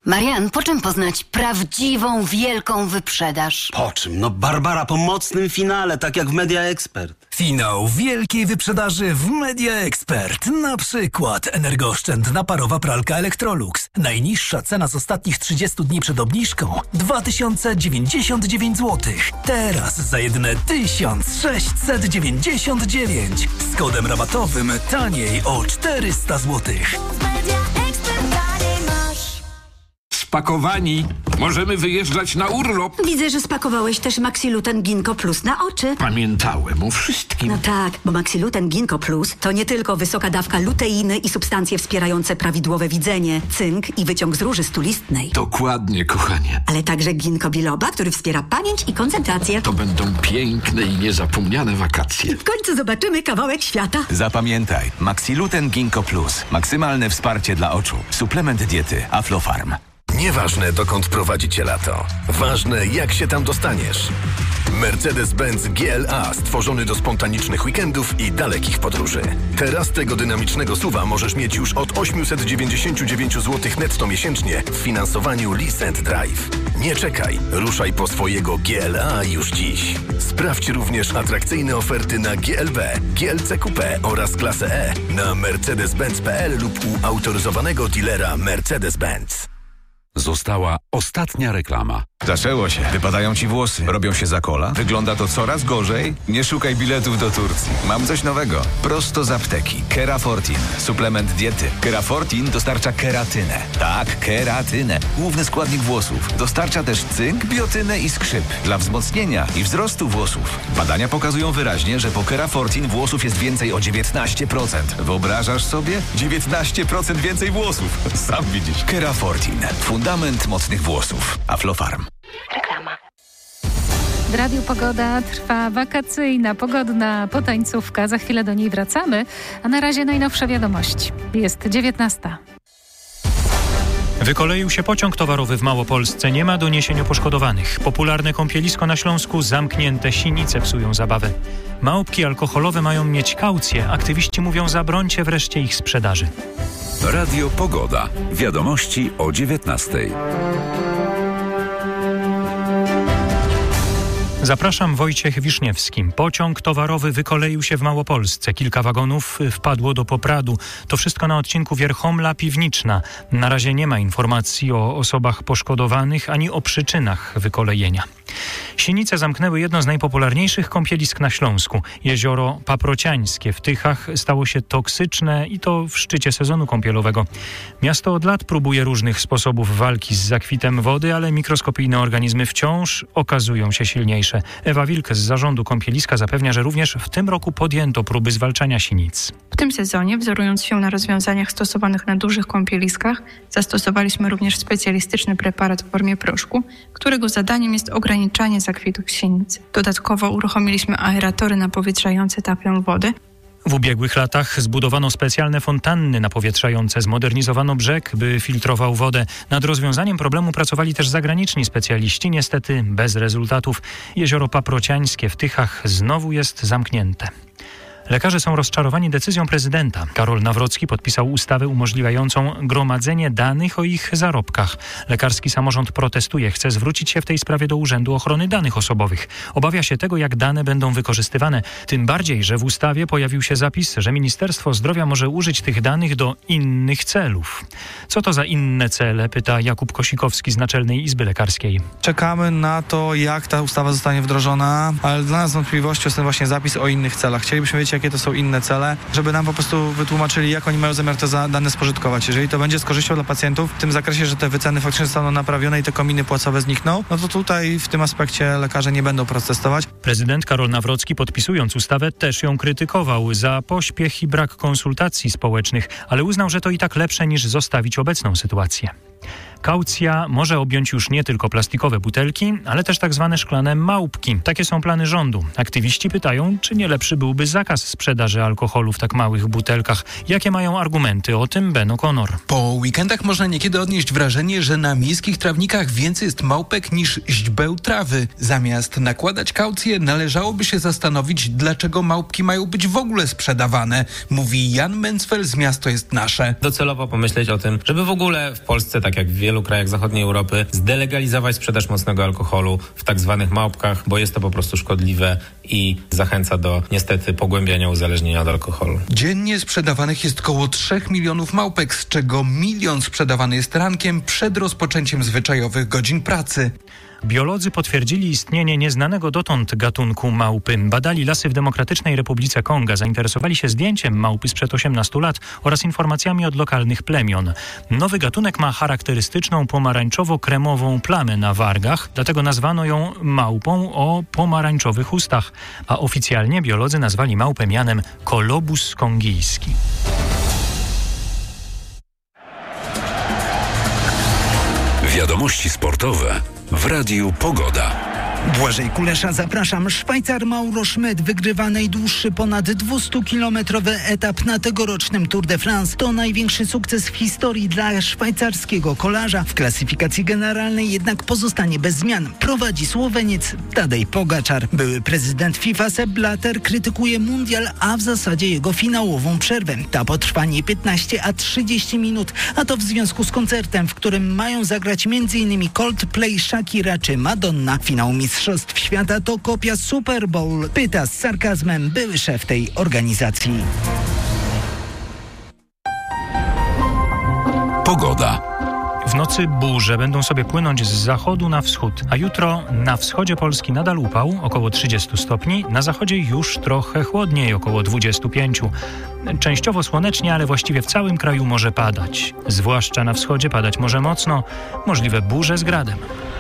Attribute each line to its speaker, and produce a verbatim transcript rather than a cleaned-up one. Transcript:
Speaker 1: Marian, po czym poznać prawdziwą, wielką wyprzedaż?
Speaker 2: Po czym? No Barbara, po mocnym finale, tak jak w Media Expert.
Speaker 3: Finał wielkiej wyprzedaży w Media Expert. Na przykład energooszczędna parowa pralka Electrolux. Najniższa cena z ostatnich trzydziestu dni przed obniżką dwa tysiące dziewięćdziesiąt dziewięć złotych. Teraz za jedyne tysiąc sześćset dziewięćdziesiąt dziewięć. Z kodem rabatowym taniej o czterysta złotych.
Speaker 4: Spakowani. Możemy wyjeżdżać na urlop.
Speaker 5: Widzę, że spakowałeś też Maxiluten Ginkgo Plus na oczy.
Speaker 4: Pamiętałem o wszystkim.
Speaker 5: No tak, bo Maxiluten Ginkgo Plus to nie tylko wysoka dawka luteiny i substancje wspierające prawidłowe widzenie, cynk i wyciąg z róży stulistnej.
Speaker 4: Dokładnie, kochanie.
Speaker 5: Ale także ginkgo biloba, który wspiera pamięć i koncentrację.
Speaker 4: To będą piękne i niezapomniane wakacje.
Speaker 5: W końcu zobaczymy kawałek świata.
Speaker 6: Zapamiętaj, Maxiluten Ginkgo Plus. Maksymalne wsparcie dla oczu. Suplement diety Aflofarm.
Speaker 7: Nieważne, dokąd prowadzi cię lato. Ważne, jak się tam dostaniesz. Mercedes-Benz G L A stworzony do spontanicznych weekendów i dalekich podróży. Teraz tego dynamicznego suwa możesz mieć już od osiemset dziewięćdziesiąt dziewięć złotych netto miesięcznie w finansowaniu Lease and Drive. Nie czekaj, ruszaj po swojego G L A już dziś. Sprawdź również atrakcyjne oferty na G L B, G L C Coupe oraz klasę E na mercedes benz kropka p l lub u autoryzowanego dealera Mercedes-Benz.
Speaker 8: Została ostatnia reklama.
Speaker 6: Zaczęło się. Wypadają ci włosy. Robią się za kola. Wygląda to coraz gorzej. Nie szukaj biletów do Turcji. Mam coś nowego. Prosto z apteki. Kerafortin. Suplement diety. Kerafortin dostarcza keratynę. Tak, keratynę. Główny składnik włosów. Dostarcza też cynk, biotynę i skrzyp. Dla wzmocnienia i wzrostu włosów. Badania pokazują wyraźnie, że po Kerafortin włosów jest więcej o dziewiętnaście procent. Wyobrażasz sobie? dziewiętnaście procent więcej włosów. Sam widzisz. Kerafortin. Fundament mocnych włosów. Aflofarm.
Speaker 1: Reklama.
Speaker 9: W Radiu Pogoda trwa wakacyjna, pogodna potańcówka. Za chwilę do niej wracamy, a na razie najnowsze wiadomości. Jest dziewiętnasta.
Speaker 10: Wykoleił się pociąg towarowy w Małopolsce. Nie ma doniesień o poszkodowanych. Popularne kąpielisko na Śląsku zamknięte. Sinice psują zabawę. Małpki alkoholowe mają mieć kaucję. Aktywiści mówią, zabrońcie wreszcie ich sprzedaży.
Speaker 8: Radio Pogoda. Wiadomości o dziewiętnastej.
Speaker 10: Zapraszam, Wojciech Wiszniewski. Pociąg towarowy wykoleił się w Małopolsce. Kilka wagonów wpadło do popradu. To wszystko na odcinku Wierchomla-Piwniczna. Na razie nie ma informacji o osobach poszkodowanych ani o przyczynach wykolejenia. Sinice zamknęły jedno z najpopularniejszych kąpielisk na Śląsku. Jezioro Paprociańskie w Tychach stało się toksyczne i to w szczycie sezonu kąpielowego. Miasto od lat próbuje różnych sposobów walki z zakwitem wody, ale mikroskopijne organizmy wciąż okazują się silniejsze. Ewa Wilk z zarządu kąpieliska zapewnia, że również w tym roku podjęto próby zwalczania sinic.
Speaker 11: W tym sezonie, wzorując się na rozwiązaniach stosowanych na dużych kąpieliskach, zastosowaliśmy również specjalistyczny preparat w formie proszku, którego zadaniem jest ograniczanie zakwitów sinic. Dodatkowo uruchomiliśmy aeratory napowietrzające tapią wody.
Speaker 10: W ubiegłych latach zbudowano specjalne fontanny napowietrzające, zmodernizowano brzeg, by filtrował wodę. Nad rozwiązaniem problemu pracowali też zagraniczni specjaliści, niestety bez rezultatów. Jezioro Paprociańskie w Tychach znowu jest zamknięte. Lekarze są rozczarowani decyzją prezydenta. Karol Nawrocki podpisał ustawę umożliwiającą gromadzenie danych o ich zarobkach. Lekarski samorząd protestuje, chce zwrócić się w tej sprawie do Urzędu Ochrony Danych Osobowych. Obawia się tego, jak dane będą wykorzystywane. Tym bardziej, że w ustawie pojawił się zapis, że Ministerstwo Zdrowia może użyć tych danych do innych celów. Co to za inne cele? Pyta Jakub Kosikowski z Naczelnej Izby Lekarskiej.
Speaker 12: Czekamy na to, jak ta ustawa zostanie wdrożona, ale dla nas wątpliwością jest ten właśnie zapis o innych celach. Chcielibyśmy wiedzieć, jakie to są inne cele, żeby nam po prostu wytłumaczyli, jak oni mają zamiar te dane spożytkować. Jeżeli to będzie z korzyścią dla pacjentów w tym zakresie, że te wyceny faktycznie zostaną naprawione i te kominy płacowe znikną, no to tutaj w tym aspekcie lekarze nie będą protestować.
Speaker 10: Prezydent Karol Nawrocki, podpisując ustawę, też ją krytykował za pośpiech i brak konsultacji społecznych, ale uznał, że to i tak lepsze niż zostawić obecną sytuację. Kaucja może objąć już nie tylko plastikowe butelki, ale też tak zwane szklane małpki. Takie są plany rządu. Aktywiści pytają, czy nie lepszy byłby zakaz sprzedaży alkoholu w tak małych butelkach. Jakie mają argumenty? O tym Ben O'Connor.
Speaker 13: Po weekendach można niekiedy odnieść wrażenie, że na miejskich trawnikach więcej jest małpek niż źdźbeł trawy. Zamiast nakładać kaucję, należałoby się zastanowić, dlaczego małpki mają być w ogóle sprzedawane, mówi Jan Mencfel z Miasto jest Nasze.
Speaker 14: Docelowo pomyśleć o tym, żeby w ogóle w Polsce takie tak jak w wielu krajach zachodniej Europy, zdelegalizować sprzedaż mocnego alkoholu w tak zwanych małpkach, bo jest to po prostu szkodliwe i zachęca do niestety pogłębiania uzależnienia od alkoholu.
Speaker 13: Dziennie sprzedawanych jest około trzech milionów małpek, z czego milion sprzedawany jest rankiem przed rozpoczęciem zwyczajowych godzin pracy.
Speaker 10: Biolodzy potwierdzili istnienie nieznanego dotąd gatunku małpy. Badali lasy w Demokratycznej Republice Konga. Zainteresowali się zdjęciem małpy sprzed osiemnastu lat oraz informacjami od lokalnych plemion. Nowy gatunek ma charakterystyczną pomarańczowo-kremową plamę na wargach, dlatego nazwano ją małpą o pomarańczowych ustach, a oficjalnie biolodzy nazwali małpę mianem kolobus kongijski.
Speaker 8: Wiadomości sportowe w Radiu Pogoda.
Speaker 15: Błażej Kulesza, zapraszam. Szwajcar Mauro Schmidt wygrywa najdłuższy ponad dwustukilometrowy etap na tegorocznym Tour de France. To największy sukces w historii dla szwajcarskiego kolarza. W klasyfikacji generalnej jednak pozostanie bez zmian. Prowadzi Słoweniec Tadej Pogaczar. Były prezydent FIFA Sepp Blatter krytykuje mundial, a w zasadzie jego finałową przerwę. Ta potrwa nie piętnaście, a trzydzieści minut. A to w związku z koncertem, w którym mają zagrać m.in. Coldplay, Shakira czy Madonna. Finał Mistrzostw Świata to kopia Super Bowl, pyta z sarkazmem były szef tej organizacji.
Speaker 8: Pogoda.
Speaker 10: W nocy burze będą sobie płynąć z zachodu na wschód, a jutro na wschodzie Polski nadal upał, około trzydzieści stopni, na zachodzie już trochę chłodniej, około dwadzieścia pięć. Częściowo słonecznie, ale właściwie w całym kraju może padać. Zwłaszcza na wschodzie padać może mocno, możliwe burze z gradem.